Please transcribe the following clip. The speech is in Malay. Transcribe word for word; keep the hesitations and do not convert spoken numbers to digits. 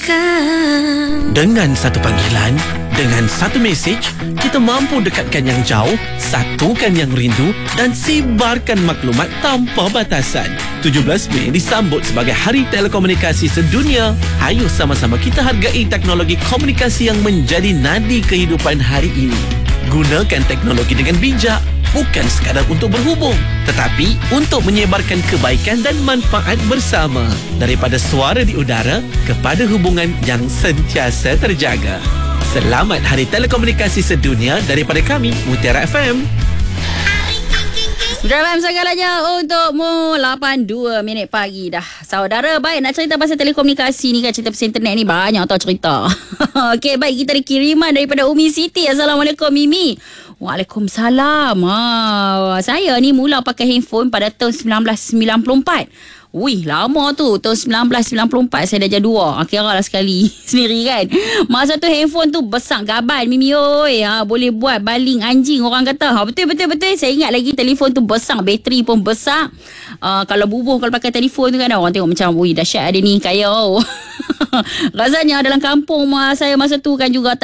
rasakan. Dengan satu panggilan, dengan satu mesej, kita mampu dekatkan yang jauh, satukan yang rindu dan sebarkan maklumat tanpa batasan. tujuh belas Mei disambut sebagai Hari Telekomunikasi Sedunia. Hayuh sama-sama kita hargai teknologi komunikasi yang menjadi nadi kehidupan hari ini. Gunakan teknologi dengan bijak, bukan sekadar untuk berhubung, tetapi untuk menyebarkan kebaikan dan manfaat bersama. Daripada suara di udara kepada hubungan yang sentiasa terjaga. Selamat Hari Telekomunikasi Sedunia daripada kami, Mutiara F M. Mutiara F M segalanya untukmu. lapan dua minit pagi dah. Saudara, baik nak cerita pasal telekomunikasi ni kan, cerita pasal internet ni banyak tau cerita. Okey, baik, kita ada kiriman daripada Umi Siti. Assalamualaikum Mimi. Waalaikumsalam. Ha, saya ni mula pakai handphone pada tahun sembilan belas sembilan puluh empat. Wih, lama tu. Tahun sembilan belas sembilan puluh empat saya dah jadi dua. Kira lah sekali sendiri kan. Masa tu handphone tu besar gaban Mimi oi. Ha, boleh buat baling anjing orang kata. Ha, betul betul betul. Saya ingat lagi telefon tu besar, bateri pun besar. Uh, kalau bubuh kalau pakai telefon tu kan orang tengok macam wih dahsyat ada ni kaya. Rasanya dalam kampung saya masa tu kan juga